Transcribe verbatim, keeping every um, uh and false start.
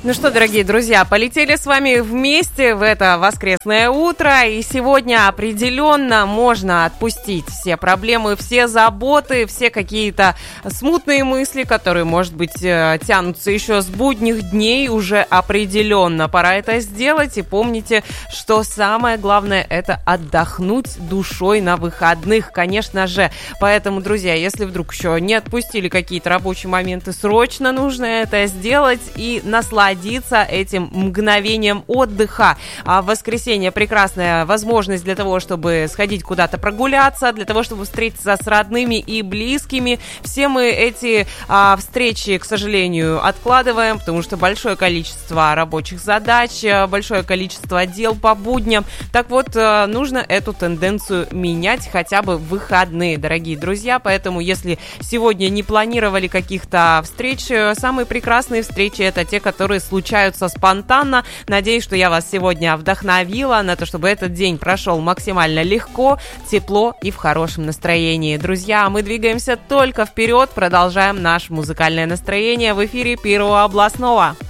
Ну что, дорогие друзья, полетели с вами вместе в это воскресное утро, и сегодня определенно можно отпустить все проблемы, все заботы, все какие-то смутные мысли, которые, может быть, тянутся еще с будних дней, уже определенно пора это сделать. И помните, что самое главное — это отдохнуть душой на выходных, конечно же. Поэтому, друзья, если вдруг еще не отпустили какие-то рабочие моменты, срочно нужно это сделать и насладиться этим мгновением отдыха. А в воскресенье прекрасная возможность для того, чтобы сходить куда-то прогуляться, для того, чтобы встретиться с родными и близкими. Все мы эти а, встречи, к сожалению, откладываем, потому что большое количество рабочих задач, большое количество дел по будням. Так вот, нужно эту тенденцию менять хотя бы в выходные, дорогие друзья. Поэтому, если сегодня не планировали каких-то встреч, самые прекрасные встречи — это те, которые случаются спонтанно. Надеюсь, что я вас сегодня вдохновила на то, чтобы этот день прошел максимально легко, тепло и в хорошем настроении. Друзья, мы двигаемся только вперед, продолжаем наше музыкальное настроение в эфире Первого областного.